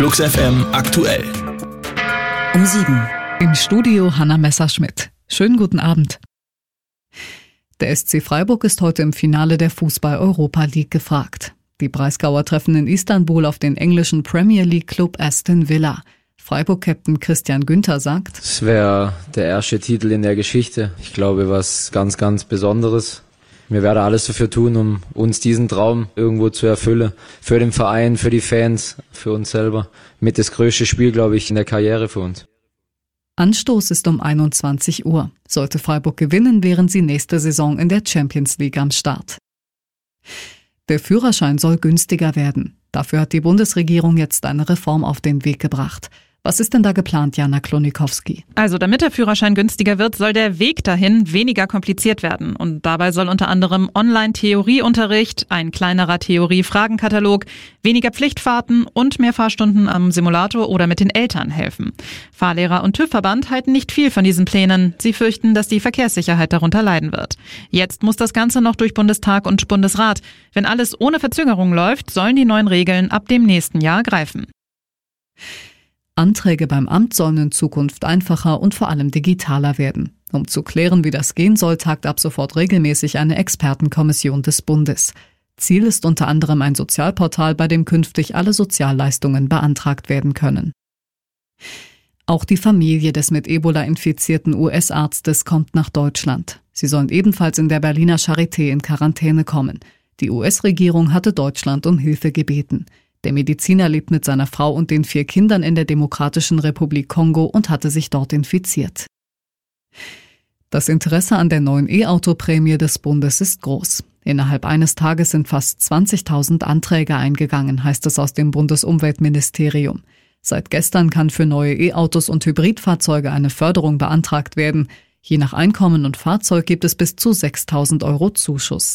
Flux FM aktuell. Um 7. Im Studio Hanna Messerschmidt. Schönen guten Abend. Der SC Freiburg ist heute im Finale der Fußball-Europa League gefragt. Die Breisgauer treffen in Istanbul auf den englischen Premier League Club Aston Villa. Freiburg-Captain Christian Günther sagt: Es wäre der erste Titel in der Geschichte. Ich glaube, was ganz, ganz Besonderes. Wir werden alles dafür tun, um uns diesen Traum irgendwo zu erfüllen. Für den Verein, für die Fans, für uns selber. Mit das größte Spiel, glaube ich, in der Karriere für uns. Anstoß ist um 21 Uhr. Sollte Freiburg gewinnen, wären sie nächste Saison in der Champions League am Start. Der Führerschein soll günstiger werden. Dafür hat die Bundesregierung jetzt eine Reform auf den Weg gebracht. Was ist denn da geplant, Jana Klonikowski? Also damit der Führerschein günstiger wird, soll der Weg dahin weniger kompliziert werden. Und dabei soll unter anderem Online-Theorieunterricht, ein kleinerer Theorie-Fragenkatalog, weniger Pflichtfahrten und mehr Fahrstunden am Simulator oder mit den Eltern helfen. Fahrlehrer und TÜV-Verband halten nicht viel von diesen Plänen. Sie fürchten, dass die Verkehrssicherheit darunter leiden wird. Jetzt muss das Ganze noch durch Bundestag und Bundesrat. Wenn alles ohne Verzögerung läuft, sollen die neuen Regeln ab dem nächsten Jahr greifen. Anträge beim Amt sollen in Zukunft einfacher und vor allem digitaler werden. Um zu klären, wie das gehen soll, tagt ab sofort regelmäßig eine Expertenkommission des Bundes. Ziel ist unter anderem ein Sozialportal, bei dem künftig alle Sozialleistungen beantragt werden können. Auch die Familie des mit Ebola infizierten US-Arztes kommt nach Deutschland. Sie sollen ebenfalls in der Berliner Charité in Quarantäne kommen. Die US-Regierung hatte Deutschland um Hilfe gebeten. Der Mediziner lebt mit seiner Frau und den 4 Kindern in der Demokratischen Republik Kongo und hatte sich dort infiziert. Das Interesse an der neuen E-Auto-Prämie des Bundes ist groß. Innerhalb eines Tages sind fast 20.000 Anträge eingegangen, heißt es aus dem Bundesumweltministerium. Seit gestern kann für neue E-Autos und Hybridfahrzeuge eine Förderung beantragt werden. Je nach Einkommen und Fahrzeug gibt es bis zu 6.000 € Zuschuss.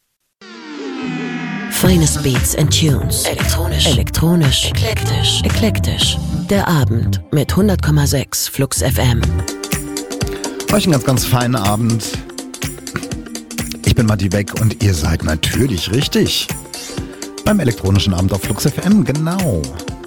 Finest Beats and Tunes. Elektronisch. Eklektisch. Der Abend mit 100,6 Flux FM. Euch einen ganz, ganz feinen Abend. Ich bin Matti Beck und ihr seid natürlich richtig beim elektronischen Abend auf Flux FM, genau.